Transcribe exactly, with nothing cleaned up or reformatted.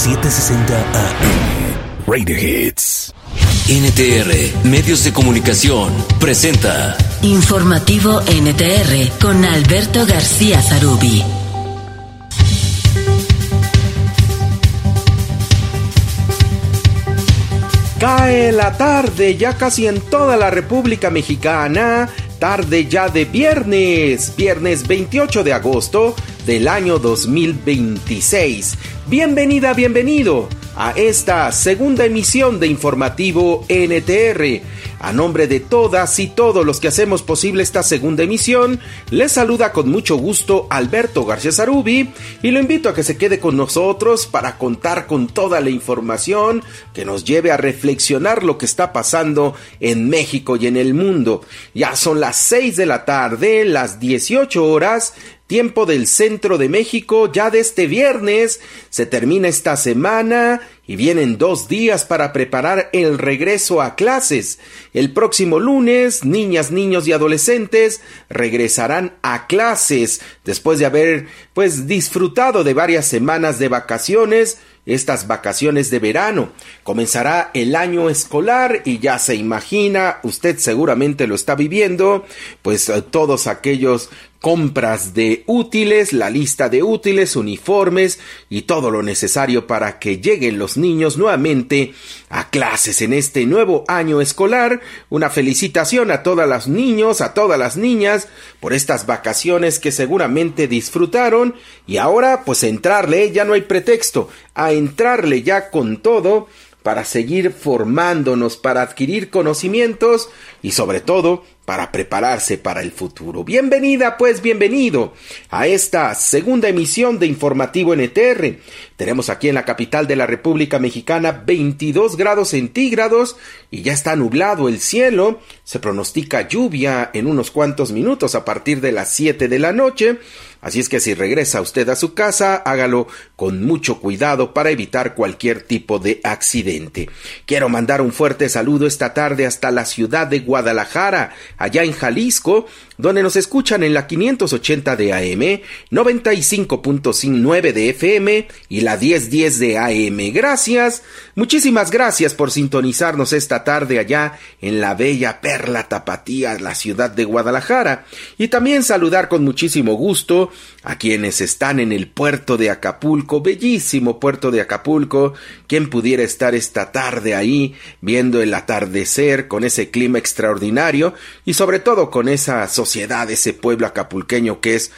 setecientos sesenta A M Radio Hits. N T R, Medios de Comunicación, presenta Informativo N T R con Alberto García Zarubi. Cae la tarde ya casi en toda la República Mexicana, tarde ya de viernes, viernes veintiocho de agosto del año dos mil veintiséis. Bienvenida, bienvenido a esta segunda emisión de Informativo N T R. A nombre de todas y todos los que hacemos posible esta segunda emisión, les saluda con mucho gusto Alberto García Zarubi y lo invito a que se quede con nosotros para contar con toda la información que nos lleve a reflexionar lo que está pasando en México y en el mundo. Ya son las seis de la tarde, las dieciocho horas, tiempo del centro de México. Ya de este viernes se termina esta semana y vienen dos días para preparar el regreso a clases. El próximo lunes, niñas, niños y adolescentes regresarán a clases después de haber pues disfrutado de varias semanas de vacaciones. Estas vacaciones de verano. Comenzará el año escolar y ya se imagina, usted seguramente lo está viviendo, pues todos aquellos compras de útiles, la lista de útiles, uniformes y todo lo necesario para que lleguen los niños nuevamente a clases en este nuevo año escolar. Una felicitación a todos los niños, a todas las niñas por estas vacaciones que seguramente disfrutaron y ahora pues entrarle, ya no hay pretexto, a entrarle ya con todo para seguir formándonos, para adquirir conocimientos y sobre todo para prepararse para el futuro. Bienvenida, pues bienvenido a esta segunda emisión de Informativo N T R. Tenemos aquí en la capital de la República Mexicana veintidós grados centígrados y ya está nublado el cielo. Se pronostica lluvia en unos cuantos minutos a partir de las siete de la noche. Así es que si regresa usted a su casa, hágalo con mucho cuidado para evitar cualquier tipo de accidente. Quiero mandar un fuerte saludo esta tarde hasta la ciudad de Guadalajara, allá en Jalisco, donde nos escuchan en la quinientos ochenta de A M, noventa y cinco punto nueve de F M y la diez diez de A M. Gracias, muchísimas gracias por sintonizarnos esta tarde allá en la bella perla tapatía, la ciudad de Guadalajara. Y también saludar con muchísimo gusto a quienes están en el puerto de Acapulco, bellísimo puerto de Acapulco. Quien pudiera estar esta tarde ahí viendo el atardecer con ese clima extraordinario y sobre todo con esa sociedad, ese pueblo acapulqueño que es